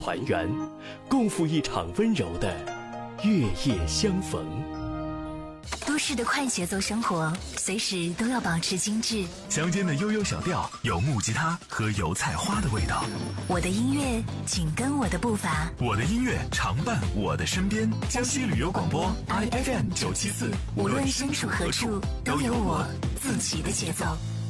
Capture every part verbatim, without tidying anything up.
团圆，共赴一场温柔的月夜相逢。 都市的快节奏生活，随时都要保持精致。 乡间的悠悠小调，有木吉他和油菜花的味道。 我的音乐，紧跟我的步伐。 我的音乐常伴我的身边。江西旅游广播 I F M 九七四， 无论身处何处，都有我自己的节奏。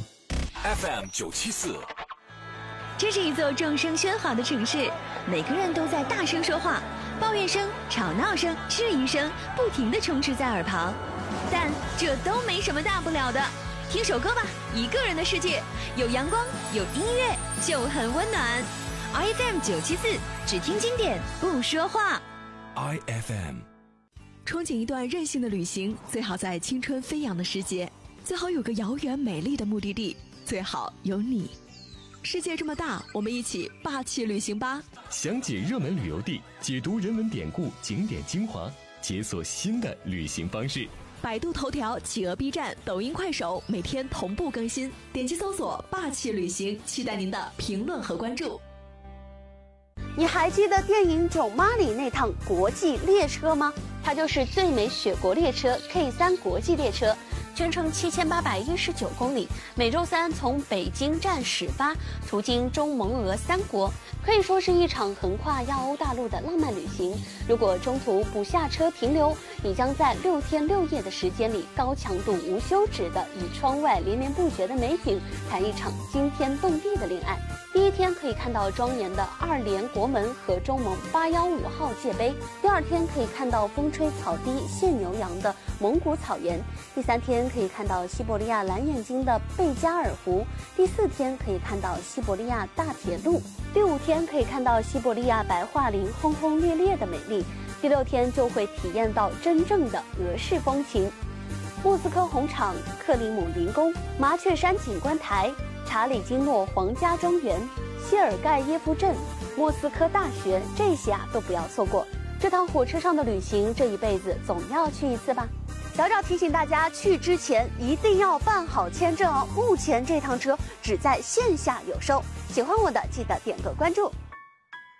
F M 九七四。 这是一座众声喧哗的城市，每个人都在大声说话，抱怨声、吵闹声、质疑声不停地充斥在耳旁。但这都没什么大不了的，听首歌吧，一个人的世界，有阳光，有音乐，就很温暖。I F M 九七四，只听经典，不说话。 I F M。 憧憬一段任性的旅行，最好在青春飞扬的时节，最好有个遥远美丽的目的地，最好有你。世界这么大，我们一起霸气旅行吧！ 详解热门旅游地，解读人文典故、景点精华，解锁新的旅行方式。 百度头条、企鹅 B 站、抖音、快手每天同步更新，点击搜索“霸气旅行”，期待您的评论和关注。 你还记得电影《囧妈》里那趟国际列车吗？它就是最美雪国列车 K 三国际列车。全程七千八百一十九公里，每周三从北京站始发，途经中蒙俄三国，可以说是一场横跨亚欧大陆的浪漫旅行。如果中途不下车停留，你将在六天六夜的时间里，高强度无休止的与窗外连绵不绝的美景谈一场惊天动地的恋爱。第一天可以看到庄严的二连国门和中蒙八一五号界碑，第二天可以看到风吹草低见牛羊的蒙古草原，第三天可以看到西伯利亚蓝眼睛的贝加尔湖，第四天可以看到西伯利亚大铁路，第五天可以看到西伯利亚白桦林轰轰烈烈的美丽，第六天就会体验到真正的俄式风情。莫斯科红场、克里姆林宫、麻雀山景观台、查理金诺皇家庄园、谢尔盖耶夫镇、莫斯科大学，这些啊都不要错过。这趟火车上的旅行，这一辈子总要去一次吧。小赵提醒大家，去之前一定要办好签证哦。目前这趟车只在线下有售，喜欢我的记得点个关注。